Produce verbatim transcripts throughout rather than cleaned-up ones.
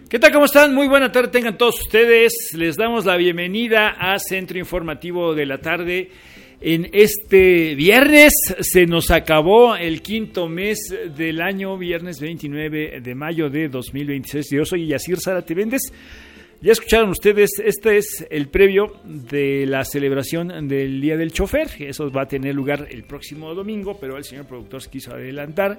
¿Qué tal? ¿Cómo están? Muy buena tarde tengan todos ustedes. Les damos la bienvenida a Centro Informativo de la Tarde. En este viernes se nos acabó el quinto mes del año, viernes veintinueve de mayo de dos mil veintiséis. Yo soy Yacir Zárate Méndez. Ya escucharon ustedes, este es el previo de la celebración del Día del Chofer. Eso va a tener lugar el próximo domingo, pero el señor productor se quiso adelantar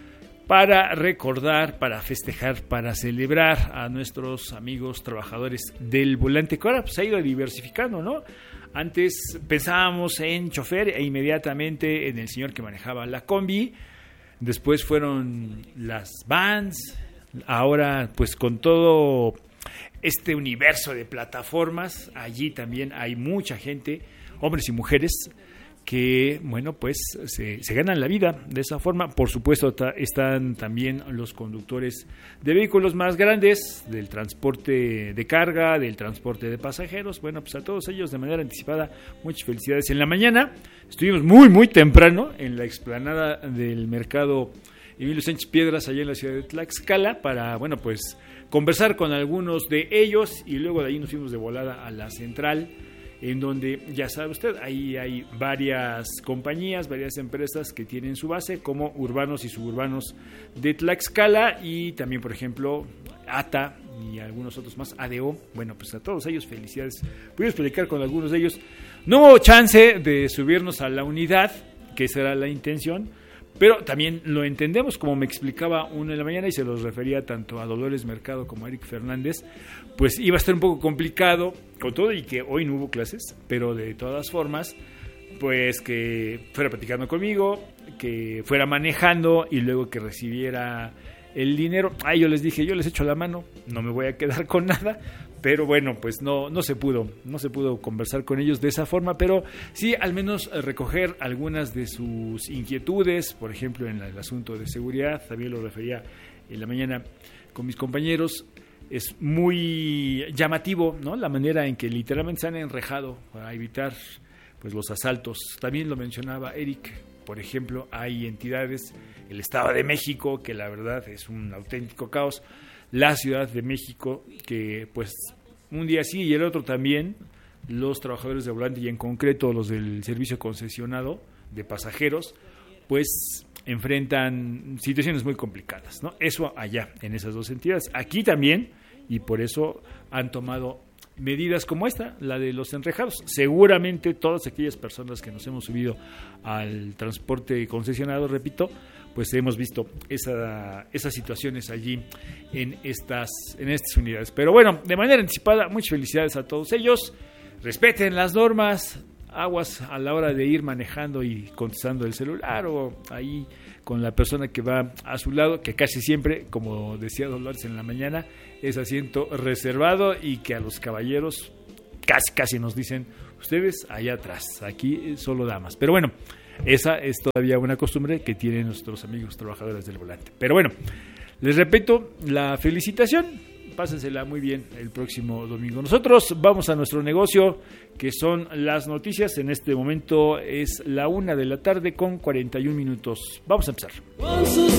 para recordar, para festejar, para celebrar a nuestros amigos trabajadores del volante, que ahora pues, se ha ido diversificando, ¿no? Antes pensábamos en chofer e inmediatamente en el señor que manejaba la combi, después fueron las vans, ahora pues con todo este universo de plataformas, allí también hay mucha gente, hombres y mujeres, que, bueno, pues se, se ganan la vida de esa forma. Por supuesto, ta, están también los conductores de vehículos más grandes, del transporte de carga, del transporte de pasajeros. Bueno, pues a todos ellos de manera anticipada, muchas felicidades. En la mañana estuvimos muy, muy temprano en la explanada del mercado Emilio Sánchez Piedras, allá en la ciudad de Tlaxcala, para, bueno, pues conversar con algunos de ellos y luego de ahí nos fuimos de volada a la central, en donde, ya sabe usted, ahí hay varias compañías, varias empresas que tienen su base, como Urbanos y Suburbanos de Tlaxcala, y también, por ejemplo, A T A y algunos otros más, A D O. Bueno, pues a todos ellos, felicidades. Pudimos platicar con algunos de ellos. No hubo chance de subirnos a la unidad, que esa era la intención, pero también lo entendemos, como me explicaba uno en la mañana, y se los refería tanto a Dolores Mercado como a Eric Fernández, pues iba a estar un poco complicado, con todo y que hoy no hubo clases, pero de todas formas, pues que fuera platicando conmigo, que fuera manejando y luego que recibiera el dinero. Ay, yo les dije, yo les echo la mano, no me voy a quedar con nada, pero bueno, pues no, no se pudo, no se pudo conversar con ellos de esa forma, pero sí al menos recoger algunas de sus inquietudes, por ejemplo en el asunto de seguridad, también lo refería en la mañana con mis compañeros. Es muy llamativo, ¿no?, la manera en que literalmente se han enrejado para evitar pues los asaltos. También lo mencionaba Eric, por ejemplo, hay entidades, el Estado de México, que la verdad es un auténtico caos, la Ciudad de México, que pues un día sí y el otro también, los trabajadores de volante y en concreto los del servicio concesionado de pasajeros, pues enfrentan situaciones muy complicadas, ¿no? Eso allá, en esas dos entidades. Aquí también, y por eso han tomado medidas como esta, la de los enrejados. Seguramente todas aquellas personas que nos hemos subido al transporte concesionado, repito, pues hemos visto esa, esas situaciones allí en estas, en estas unidades. Pero bueno, de manera anticipada, muchas felicidades a todos ellos. Respeten las normas, aguas a la hora de ir manejando y contestando el celular o ahí con la persona que va a su lado, que casi siempre, como decía Dolores en la mañana, es asiento reservado y que a los caballeros casi casi nos dicen, ustedes allá atrás, aquí solo damas. Pero bueno, esa es todavía una costumbre que tienen nuestros amigos trabajadores del volante. Pero bueno, les repito la felicitación. Pásensela muy bien el próximo domingo. Nosotros vamos a nuestro negocio, que son las noticias. En este momento es la una de la tarde con cuarenta y un minutos. Vamos a empezar.